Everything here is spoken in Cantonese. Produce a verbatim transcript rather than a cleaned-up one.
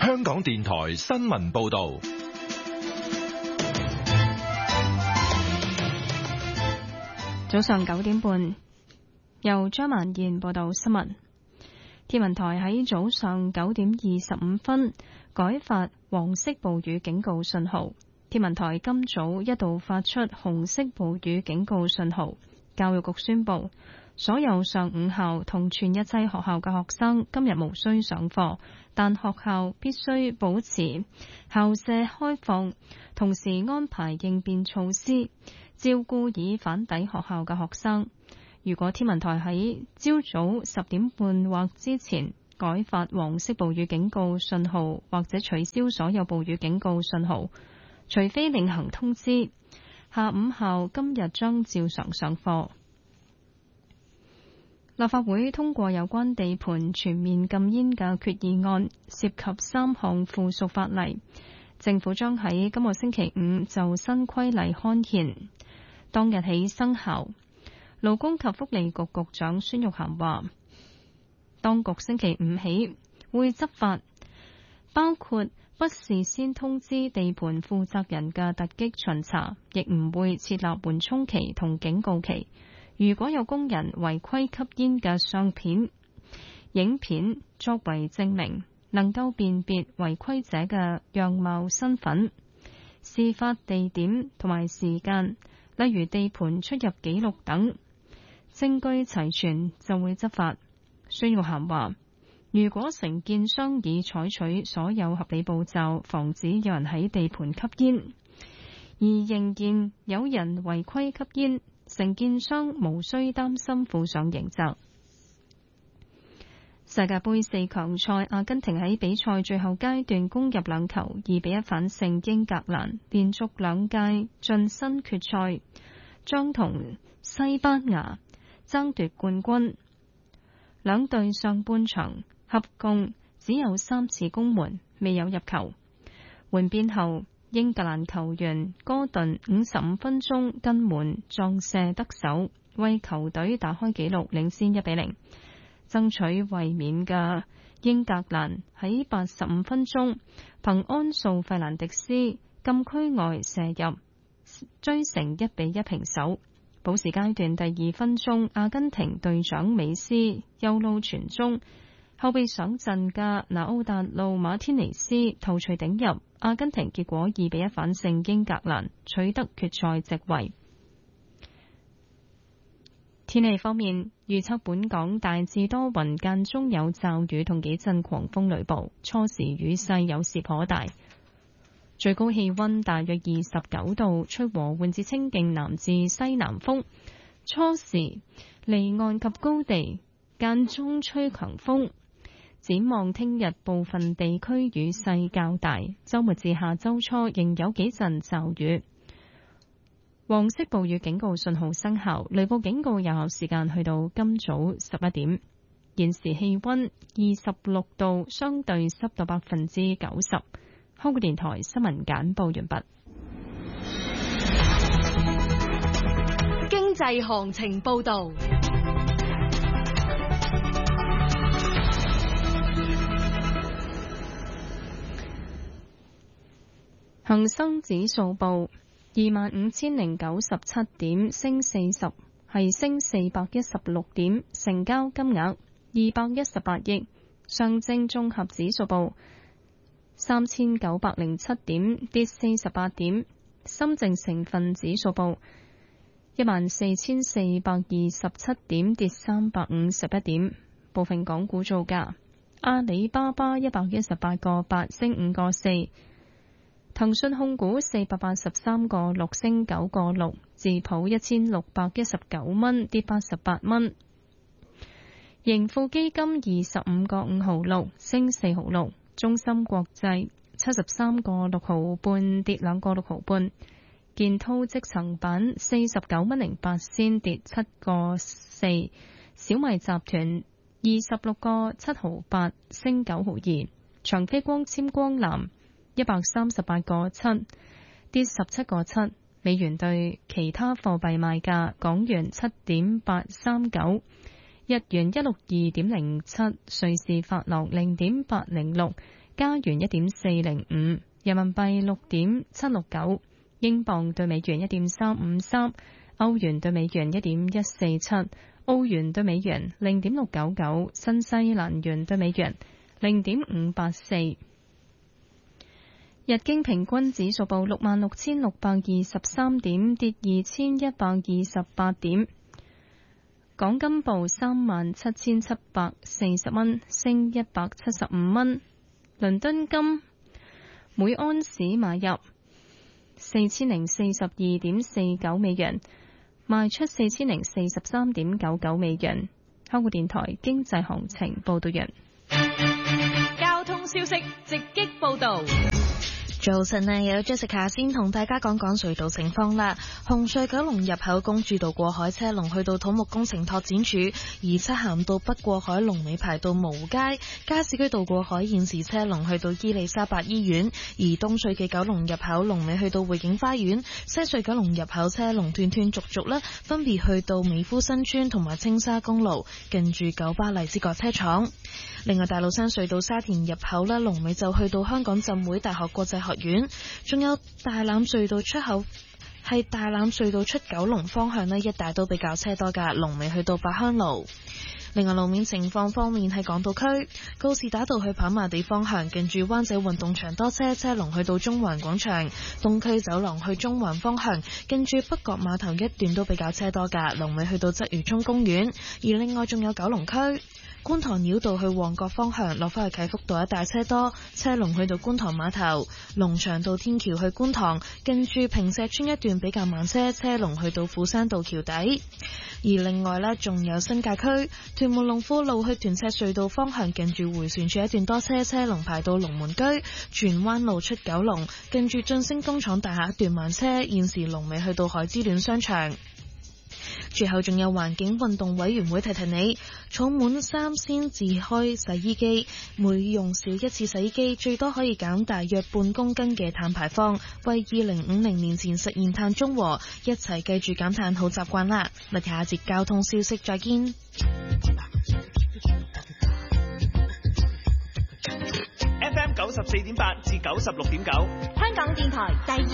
香港電台新聞報道。 早上九點半，由張曼燕報道新聞。天文台喺早上九點二十五分改發黃色暴雨警告信號。天文台今早一度發出紅色暴雨警告信號。教育局宣布，所有上午校同全日制學校嘅學生今日無需上課，但學校必須保持校舍開放，同時安排應變措施，照顧已返抵學校嘅學生。如果天文台喺朝早十點半或之前改發黃色暴雨警告信號，或者取消所有暴雨警告信號，除非另行通知，下午校今日將照常上課。立法會通過有關地盤全面禁煙嘅決議案，涉及三項附屬法例。政府將喺今個星期五就新規例刊憲，當日起生效。勞工及福利局局長孫玉菡話，當局星期五起會執法，包括不事先通知地盤負責人嘅突擊巡查，亦唔會設立緩衝期同警告期。如果有工人違規吸煙嘅相片、影片作為證明，能夠辨別違規者嘅樣貌、身份、事發地點同埋時間，例如地盤出入記錄等，證據齊全就會執法。孫玉菡話，如果承建商已採取所有合理步驟，防止有人喺地盤吸煙，而仍然有人違規吸煙，承建商無需擔心負上刑責。世界盃四強賽，阿根廷喺比賽最後階段攻入兩球，二比一反勝英格蘭，連續兩屆晉身決賽，將同西班牙爭奪冠軍。兩隊上半場合共只有三次攻門，未有入球。換邊後，英格蘭球員哥頓五十五分鐘跟門撞射得手，為球隊打開紀錄，領先一比零。爭取衛冕嘅英格蘭喺八十五分鐘憑安素費蘭迪斯禁區外射入，追成一比一平手。補時階段第二分鐘，阿根廷隊長美斯右路傳中，後備上陣嘅拿奧達路馬天尼斯頭槌頂入，阿根廷結果二比一反勝英格蘭，取得決賽席位。天氣方面，預測本港大致多雲，間中有驟雨同幾陣狂風雷暴，初時雨勢有時頗大，最高氣溫大約二十九度，吹和緩至清勁南至西南風，初時離岸及高地間中吹強風。展望聽日部分地區雨勢較大，週末至下週初仍有幾陣驟雨。黃色暴雨警告信號生效，雷暴警告有效時間去到今早十一點。現時氣溫二十六度，相對濕度百分之九十。香港電台新聞簡報完畢。 經濟行情報道。 恒生指數報二萬五千零九十七點，升四十，係升四百一十六點，成交金額二百一十八億。上證綜合指數報三千九百零七點，跌四十八點。深證成分指數報一萬四千四百二十七點，跌三百五十一點。部分港股造價：阿里巴巴一百一十八個八，升五個四。騰訊控股四百八十三個六，升九個六，智普一千六百一十九蚊，跌八十八蚊。盈富基金二十五個五毫六，升四毫六。中芯國際七十三個六毫半，跌兩個六毫半。建滔積層板四十九蚊零八仙，跌七個四。小米集團二十六個七毫八，升九毫二。長飛光纖光纜一百三十八個七，跌十七個七。美元對其他貨幣賣價：港元七點八三九，日元一六二點零七，瑞士法郎零點八零六， 加元一點四零五，人民幣六點七六九，英鎊對美元一點三五三，歐元對美元一點一四七，澳元對美元零點六九九，新西蘭元對美元零點五八四。日經平均指數報六萬六千六百二十三點，跌二千一百二十八點。港金報三萬七千七百四十蚊，升一百七十五蚊。倫敦金每安士買入四千零四十二點四九美元，賣出四千零四十三點九九美元。香港電台經濟行情報道完。 交通消息直擊報道。 早晨啊，有 Jessica 先同大家講講隧道情況啦。紅隧九龍入口公主道過海車龍去到土木工程拓展處，而漆咸道北過海龍尾排到蕪湖街。加士居道過海現時車龍去到伊利沙伯醫院，而東隧嘅九龍入口龍尾去到匯景花園。西隧九龍入口車龍斷斷續續咧，分別去到美孚新村同埋青沙公路近住九巴荔枝角車廠。另外大老山隧道沙田入口咧，龍尾就去到香港浸會大學國際學院，仲有大欖隧道出口係大欖隧道出九龍方向呢，一帶都比較車多噶，龍尾去到八鄉路。另外路面情況方面，喺港島區告士打道去跑馬地方向，近住灣仔運動場多車，車龍去到中環廣場；東區走廊去中環方向，近住北角碼頭一段都比較車多噶，龍尾去到鰂魚涌公園。而另外仲有九龍區觀塘繞道去旺角方向，落返去啟福道一帶車多，車龍去到觀塘碼頭；龍翔道天橋去觀塘，近住坪石邨一段比較慢車，車龍去到斧山道橋底。而另外呢，仲有新界區屯門龍富路去屯赤隧道方向，近住迴旋處一段多車，車龍排到龍門居；荃灣路出九龍，近住晉升工廠大廈一段慢車，現時龍尾去到海之戀商場。最後仲有環境運動委員會提提你，儲滿三先自開洗衣機，每用少一次洗衣機最多可以減大約半公斤嘅碳排放，為二零五零年前實現碳中和，一齊記住減碳好習慣啦！咪下一節交通消息再見。 F M 九十四點八至九十六點九， 香港電台第二